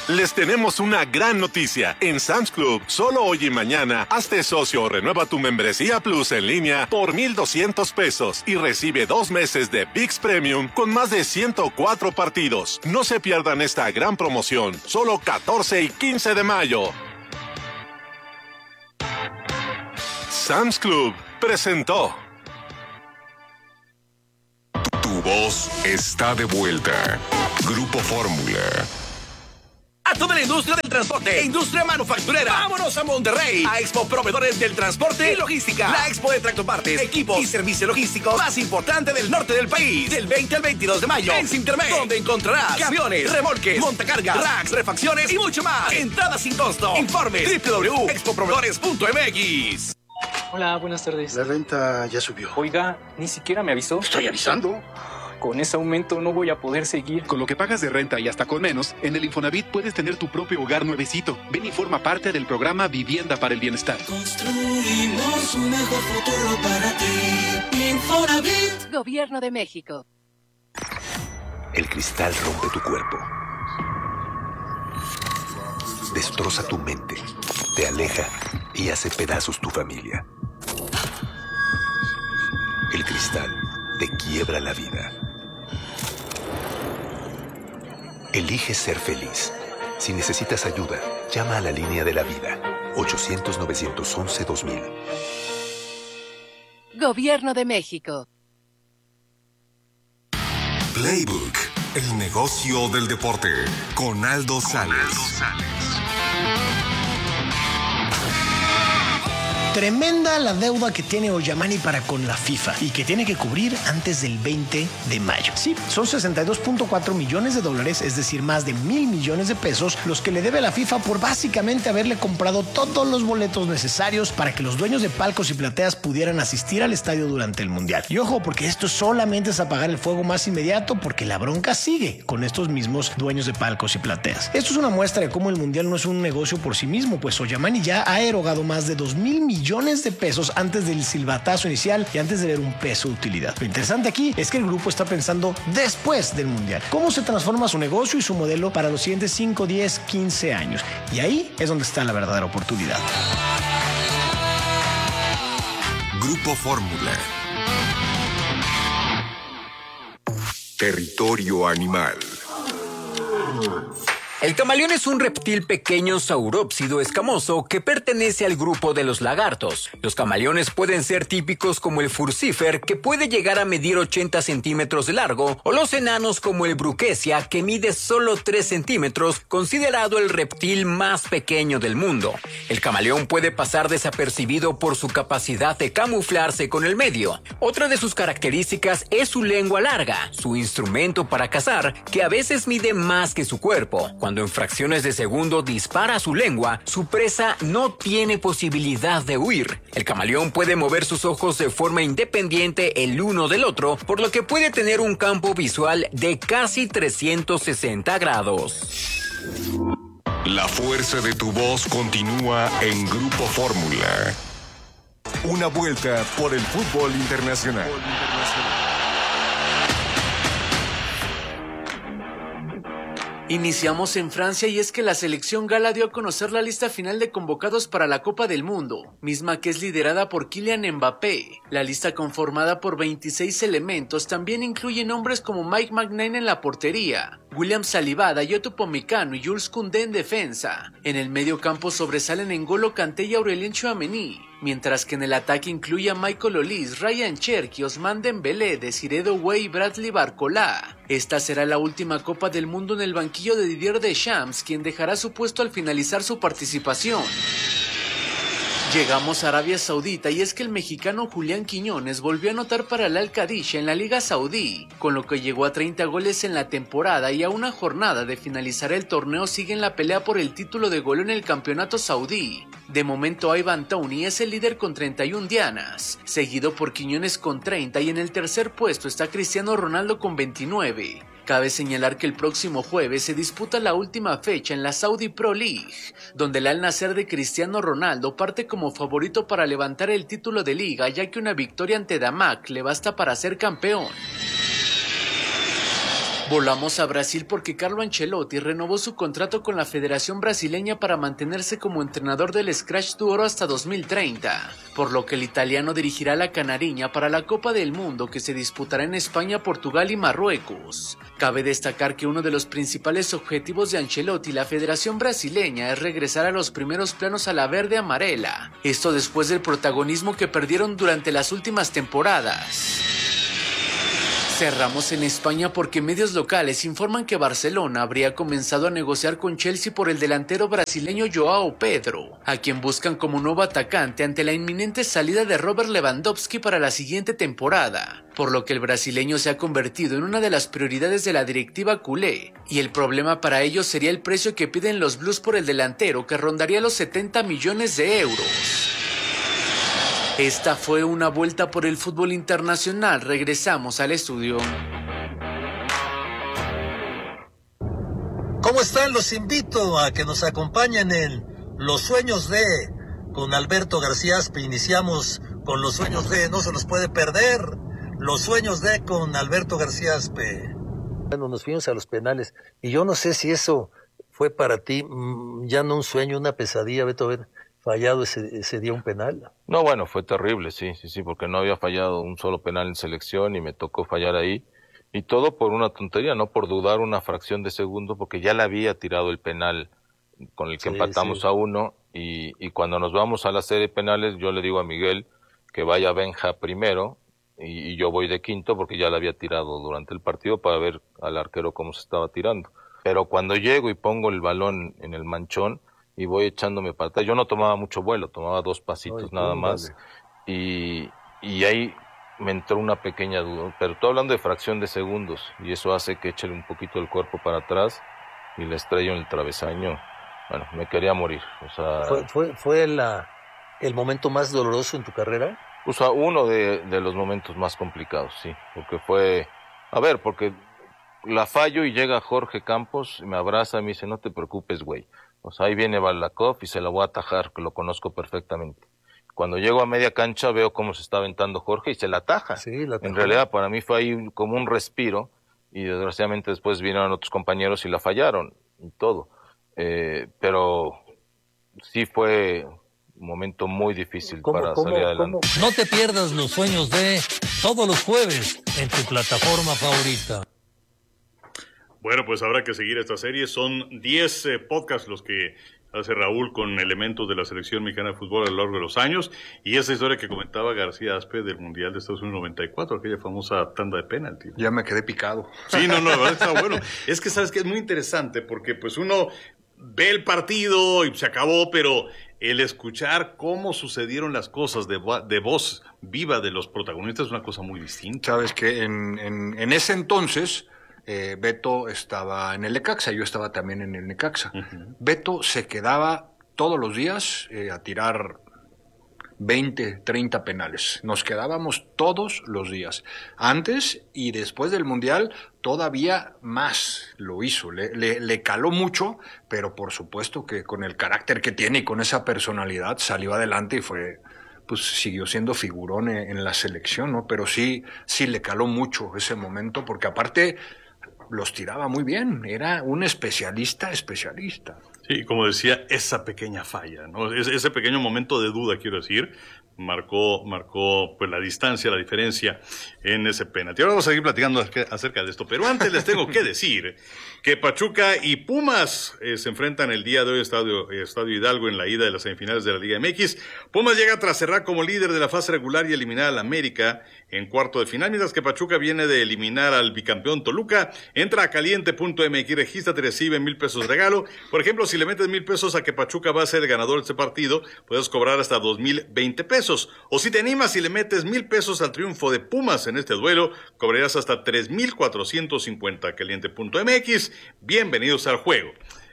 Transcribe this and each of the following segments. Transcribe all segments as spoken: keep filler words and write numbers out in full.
Les tenemos una gran noticia. En Sam's Club, solo hoy y mañana, hazte socio o renueva tu membresía Plus en línea por mil doscientos pesos y recibe dos meses de ViX Premium con más de ciento cuatro partidos. No se pierdan esta gran promoción, solo catorce y quince de mayo. Sam's Club presentó. Tu voz está de vuelta. Grupo Fórmula. A toda la industria del transporte, industria manufacturera, vámonos a Monterrey, a Expo Proveedores del Transporte y Logística, la expo de tractopartes, equipos y servicio logístico más importante del norte del país, del veinte al veintidós de mayo, en Sintermex, donde encontrarás camiones, remolques, montacargas, racks, refacciones y mucho más. Entrada sin costo. Informe doble u doble u doble u punto expo proveedores punto m x. Hola, buenas tardes. La renta ya subió. Oiga, ni siquiera me avisó. Estoy avisando. Con ese aumento no voy a poder seguir. Con lo que pagas de renta y hasta con menos, en el Infonavit puedes tener tu propio hogar nuevecito. Ven y forma parte del programa Vivienda para el Bienestar. Construimos un mejor futuro para ti. Infonavit. Gobierno de México. El cristal rompe tu cuerpo. Destroza tu mente. Te aleja y hace pedazos tu familia. El cristal te quiebra la vida. Elige ser feliz. Si necesitas ayuda, llama a la línea de la vida. ochocientos, novecientos once, dos mil. Gobierno de México. Playbook, el negocio del deporte, con Aldo Sales. Tremenda la deuda que tiene Oyamani para con la FIFA y que tiene que cubrir antes del veinte de mayo. Sí, son sesenta y dos punto cuatro millones de dólares, es decir, más de mil millones de pesos, los que le debe a la FIFA por básicamente haberle comprado todos los boletos necesarios para que los dueños de palcos y plateas pudieran asistir al estadio durante el Mundial. Y ojo, porque esto solamente es apagar el fuego más inmediato, porque la bronca sigue con estos mismos dueños de palcos y plateas. Esto es una muestra de cómo el Mundial no es un negocio por sí mismo, pues Oyamani ya ha erogado más de dos mil millones de pesos antes del silbatazo inicial y antes de ver un peso de utilidad. Lo interesante aquí es que el grupo está pensando después del Mundial. ¿Cómo se transforma su negocio y su modelo para los siguientes cinco, diez, quince años? Y ahí es donde está la verdadera oportunidad. Grupo Fórmula. Territorio animal. El camaleón es un reptil pequeño saurópsido escamoso que pertenece al grupo de los lagartos. Los camaleones pueden ser típicos como el furcifer, que puede llegar a medir ochenta centímetros de largo, o los enanos como el bruquesia, que mide solo tres centímetros, considerado el reptil más pequeño del mundo. El camaleón puede pasar desapercibido por su capacidad de camuflarse con el medio. Otra de sus características es su lengua larga, su instrumento para cazar, que a veces mide más que su cuerpo. Cuando en fracciones de segundo dispara su lengua, su presa no tiene posibilidad de huir. El camaleón puede mover sus ojos de forma independiente el uno del otro, por lo que puede tener un campo visual de casi trescientos sesenta grados. La fuerza de tu voz continúa en Grupo Fórmula. Una vuelta por el fútbol internacional. Iniciamos en Francia y es que la selección gala dio a conocer la lista final de convocados para la Copa del Mundo, misma que es liderada por Kylian Mbappé. La lista, conformada por veintiséis elementos, también incluye nombres como Mike Maignan en la portería, William Saliba, Dayot Upamecano y Jules Koundé en defensa. En el medio campo sobresalen N'Golo Kanté y Aurelien Tchouaméni, mientras que en el ataque incluye a Michael Olise, Ryan Cherki, Ousmane Dembélé, Desiré Doué y Bradley Barcola. Esta será la última Copa del Mundo en el banquillo de Didier Deschamps, quien dejará su puesto al finalizar su participación. Llegamos a Arabia Saudita y es que el mexicano Julián Quiñones volvió a anotar para el Al-Qadisha en la Liga Saudí, con lo que llegó a treinta goles en la temporada y a una jornada de finalizar el torneo sigue en la pelea por el título de goleo en el campeonato saudí. De momento Ivan Toney es el líder con treinta y una dianas, seguido por Quiñones con treinta y en el tercer puesto está Cristiano Ronaldo con veintinueve. Cabe señalar que el próximo jueves se disputa la última fecha en la Saudi Pro League, donde el Al Nassr de Cristiano Ronaldo parte como favorito para levantar el título de liga, ya que una victoria ante Damac le basta para ser campeón. Volamos a Brasil porque Carlo Ancelotti renovó su contrato con la Federación Brasileña para mantenerse como entrenador del Scratch Tour hasta dos mil treinta, por lo que el italiano dirigirá la canariña para la Copa del Mundo que se disputará en España, Portugal y Marruecos. Cabe destacar que uno de los principales objetivos de Ancelotti y la Federación Brasileña es regresar a los primeros planos a la verde amarela, esto después del protagonismo que perdieron durante las últimas temporadas. Cerramos en España porque medios locales informan que Barcelona habría comenzado a negociar con Chelsea por el delantero brasileño Joao Pedro, a quien buscan como nuevo atacante ante la inminente salida de Robert Lewandowski para la siguiente temporada, por lo que el brasileño se ha convertido en una de las prioridades de la directiva culé, y el problema para ellos sería el precio que piden los Blues por el delantero, que rondaría los setenta millones de euros. Esta fue una vuelta por el fútbol internacional. Regresamos al estudio. ¿Cómo están? Los invito a que nos acompañen en Los Sueños de, con Alberto García Aspe. Iniciamos con Los Sueños de, no se los puede perder. Los Sueños de con Alberto García Aspe. Bueno, nos fuimos a los penales. Y yo no sé si eso fue para ti ya no un sueño, una pesadilla, Beto, ver fallado ese, ese día un penal. No, bueno, fue terrible, sí, sí, sí, porque no había fallado un solo penal en selección y me tocó fallar ahí. Y todo por una tontería, no por dudar una fracción de segundo, porque ya le había tirado el penal con el que sí, empatamos sí. a uno. Y, y cuando nos vamos a la serie de penales, yo le digo a Miguel que vaya Benja primero y, y yo voy de quinto porque ya le había tirado durante el partido para ver al arquero cómo se estaba tirando. Pero cuando llego y pongo el balón en el manchón, y voy echándome para atrás. Yo no tomaba mucho vuelo, tomaba dos pasitos Ay, nada más. Y, y ahí me entró una pequeña duda. Pero estoy hablando de fracción de segundos. Y eso hace que eche un poquito el cuerpo para atrás y le estrello en el travesaño. Bueno, me quería morir. O sea, ¿Fue, fue, fue la, el momento más doloroso en tu carrera? O sea, uno de, de los momentos más complicados, sí. Porque fue... A ver, porque la fallo y llega Jorge Campos, me abraza y me dice, no te preocupes, güey. O sea, ahí viene Balakov y se la voy a atajar, que lo conozco perfectamente. Cuando llego a media cancha veo cómo se está aventando Jorge y se la ataja. Sí, la en realidad para mí fue ahí como un respiro y desgraciadamente después vinieron otros compañeros y la fallaron y todo. Eh, pero sí fue un momento muy difícil para ¿cómo, salir adelante. ¿cómo? No te pierdas Los Sueños de todos los jueves en tu plataforma favorita. Bueno, pues habrá que seguir esta serie. Son diez eh, podcasts los que hace Raúl con elementos de la selección mexicana de fútbol a lo largo de los años. Y esa historia que comentaba García Aspe del Mundial de Estados Unidos noventa y cuatro, aquella famosa tanda de penalti. Ya me quedé picado. Sí, no, no, la verdad está bueno. Es que sabes que es muy interesante porque pues uno ve el partido y se acabó, pero el escuchar cómo sucedieron las cosas de, de voz viva de los protagonistas es una cosa muy distinta. Sabes que en, en, en ese entonces... Eh, Beto estaba en el Necaxa, yo estaba también en el Necaxa. Uh-huh. Beto se quedaba todos los días eh, a tirar veinte, treinta penales. Nos quedábamos todos los días. Antes y después del Mundial todavía más lo hizo. Le, le, le caló mucho, pero por supuesto que con el carácter que tiene y con esa personalidad salió adelante y fue... pues siguió siendo figurón en, en la selección, ¿no? Pero sí, sí le caló mucho ese momento, porque aparte los tiraba muy bien, era un especialista, especialista. Sí, como decía, esa pequeña falla, ¿no? Ese, ese pequeño momento de duda, quiero decir, marcó, marcó pues la distancia, la diferencia en ese penalti. Ahora vamos a seguir platicando acerca de esto, pero antes les tengo que decir que Pachuca y Pumas eh, se enfrentan el día de hoy en Estadio, Estadio Hidalgo en la ida de las semifinales de la Liga M X. Pumas llega tras cerrar como líder de la fase regular y eliminar al América en cuarto de final, mientras que Pachuca viene de eliminar al bicampeón Toluca. Entra a caliente punto m x, regístrate y recibe mil pesos de regalo. Por ejemplo, si le metes mil pesos a que Pachuca va a ser el ganador de este partido, puedes cobrar hasta dos mil veinte pesos. O si te animas y le metes mil pesos al triunfo de Pumas en este duelo, cobrarás hasta tres mil cuatrocientos cincuenta. caliente punto m x, bienvenidos al juego.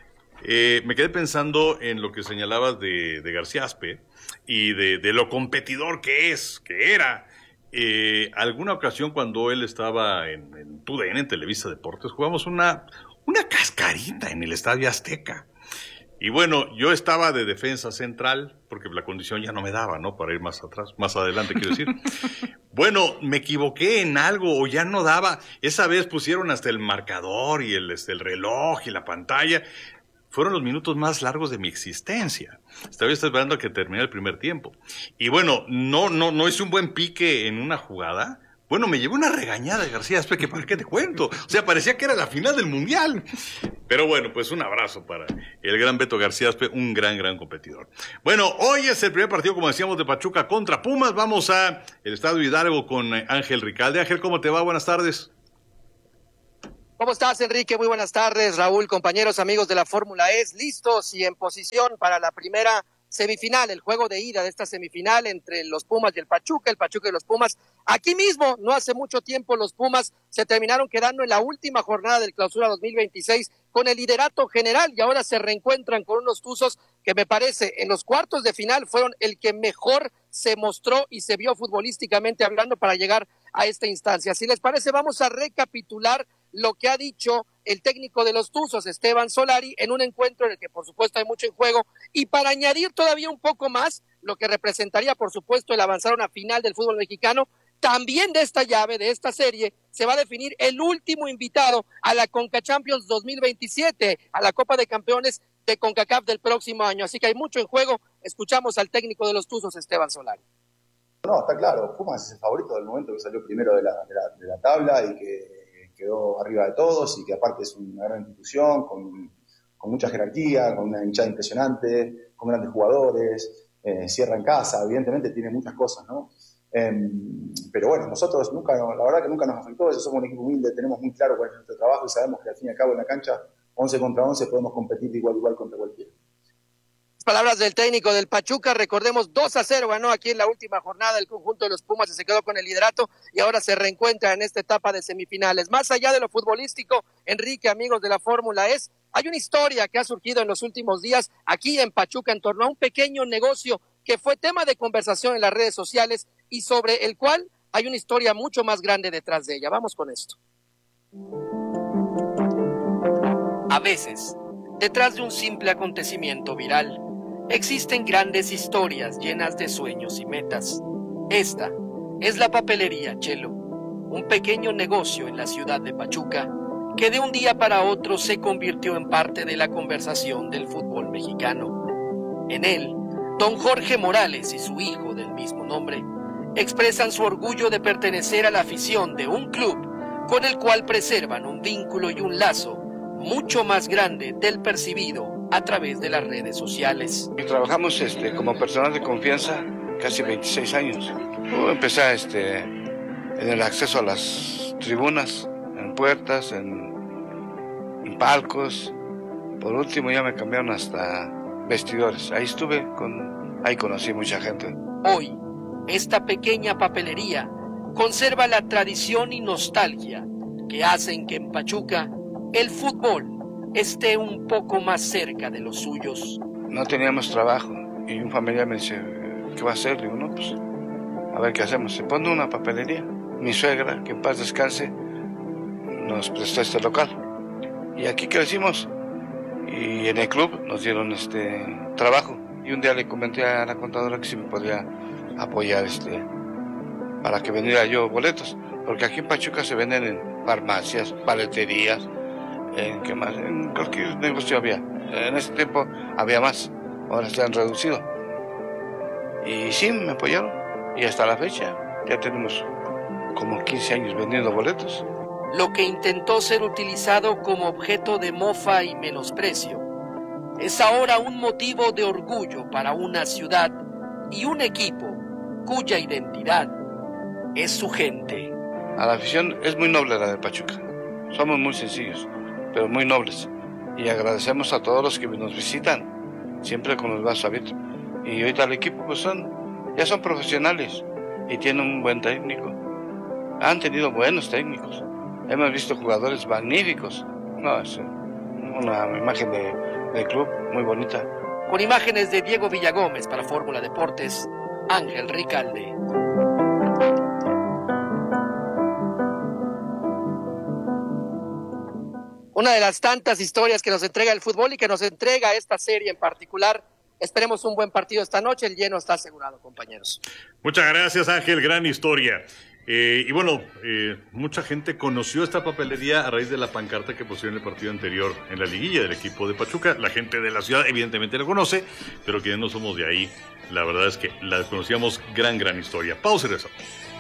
Eh, me quedé pensando en lo que señalabas de, de García Aspe y de, de lo competidor que es, que era. Eh, alguna ocasión cuando él estaba en, en TUDN, en Televisa Deportes, jugamos una, una cascarita en el Estadio Azteca. Y bueno, yo estaba de defensa central, porque la condición ya no me daba, ¿no? Para ir más atrás, más adelante, quiero decir. Bueno, me equivoqué en algo o ya no daba. Esa vez pusieron hasta el marcador y el, este, el reloj y la pantalla. Fueron los minutos más largos de mi existencia. Estaba esperando a que terminara el primer tiempo. Y bueno, no, no, no hice un buen pique en una jugada. Bueno, me llevé una regañada de García Aspe, que para qué te cuento. O sea, parecía que era la final del Mundial. Pero bueno, pues un abrazo para el gran Beto García Aspe, un gran, gran competidor. Bueno, hoy es el primer partido, como decíamos, de Pachuca contra Pumas. Vamos a el Estadio Hidalgo con Ángel Ricalde. Ángel, ¿cómo te va? Buenas tardes. ¿Cómo estás, Enrique? Muy buenas tardes, Raúl, compañeros, amigos de la Fórmula E, listos y en posición para la primera semifinal, el juego de ida de esta semifinal entre los Pumas y el Pachuca, el Pachuca y los Pumas. Aquí mismo, no hace mucho tiempo, los Pumas se terminaron quedando en la última jornada del Clausura dos mil veintiséis con el liderato general y ahora se reencuentran con unos Tuzos que me parece en los cuartos de final fueron el que mejor se mostró y se vio futbolísticamente hablando para llegar a esta instancia. Si les parece, vamos a recapitular lo que ha dicho el técnico de los Tuzos, Esteban Solari, en un encuentro en el que por supuesto hay mucho en juego, y para añadir todavía un poco más, lo que representaría por supuesto el avanzar a una final del fútbol mexicano, también de esta llave, de esta serie, se va a definir el último invitado a la Conca Champions dos mil veintisiete, a la Copa de Campeones de CONCACAF del próximo año, así que hay mucho en juego. Escuchamos al técnico de los Tuzos, Esteban Solari. No, está claro, Pumas es el favorito del momento que salió primero de la, de la, de la tabla y que quedó arriba de todos y que aparte es una gran institución con, con mucha jerarquía, con una hinchada impresionante, con grandes jugadores, eh, cierra en casa, evidentemente tiene muchas cosas, ¿no? Eh, pero bueno, nosotros nunca, la verdad que nunca nos afectó, eso, somos un equipo humilde, tenemos muy claro cuál es nuestro trabajo y sabemos que al fin y al cabo en la cancha, once contra once, podemos competir de igual a igual contra cualquiera. Palabras del técnico del Pachuca, recordemos dos a cero ganó aquí en la última jornada el conjunto de los Pumas y se quedó con el liderato y ahora se reencuentra en esta etapa de semifinales. Más allá de lo futbolístico, Enrique, amigos de la Fórmula E, hay una historia que ha surgido en los últimos días aquí en Pachuca en torno a un pequeño negocio que fue tema de conversación en las redes sociales y sobre el cual hay una historia mucho más grande detrás de ella. Vamos con esto. A veces, detrás de un simple acontecimiento viral, existen grandes historias llenas de sueños y metas. Esta es la papelería Chelo, un pequeño negocio en la ciudad de Pachuca que de un día para otro se convirtió en parte de la conversación del fútbol mexicano. En él, don Jorge Morales y su hijo del mismo nombre expresan su orgullo de pertenecer a la afición de un club con el cual preservan un vínculo y un lazo mucho más grande del percibido a través de las redes sociales. Y trabajamos este, como personal de confianza casi veintiséis años. Uh, empecé este, en el acceso a las tribunas, en puertas, en, en palcos. Por último ya me cambiaron hasta vestidores. Ahí estuve, con, ahí conocí mucha gente. Hoy, esta pequeña papelería conserva la tradición y nostalgia que hacen que en Pachuca el fútbol esté un poco más cerca de los suyos. No teníamos trabajo y un familiar me dice, ¿qué va a hacer? Digo, no, pues, a ver qué hacemos. Se pone una papelería. Mi suegra, que en paz descanse, nos prestó este local. Y aquí crecimos. Y en el club nos dieron este trabajo. Y un día le comenté a la contadora que si me podría apoyar este para que vendiera yo boletos. Porque aquí en Pachuca se venden en farmacias, paleterías, en qué más, en cualquier negocio había. En ese tiempo había más, ahora se han reducido. Y sí, me apoyaron. Y hasta la fecha ya tenemos como quince años vendiendo boletos. Lo que intentó ser utilizado como objeto de mofa y menosprecio es ahora un motivo de orgullo para una ciudad y un equipo cuya identidad es su gente. A la afición es muy noble la de Pachuca. Somos muy sencillos, pero muy nobles. Y agradecemos a todos los que nos visitan, siempre con los brazos abiertos. Y ahorita el equipo pues son, ya son profesionales y tienen un buen técnico. Han tenido buenos técnicos. Hemos visto jugadores magníficos. No, es una imagen de, de club muy bonita. Con imágenes de Diego Villagómez para Fórmula Deportes, Ángel Ricalde. una de las tantas historias que nos entrega el fútbol y que nos entrega esta serie en particular. Esperemos un buen partido esta noche, el lleno está asegurado, compañeros. Muchas gracias, Ángel, gran historia. Eh, y bueno, eh, mucha gente conoció esta papelería a raíz de la pancarta que pusieron en el partido anterior en la liguilla del equipo de Pachuca. La gente de la ciudad evidentemente la conoce, pero quienes no somos de ahí, la verdad es que la conocíamos. Gran, gran historia. Pausa y regresamos.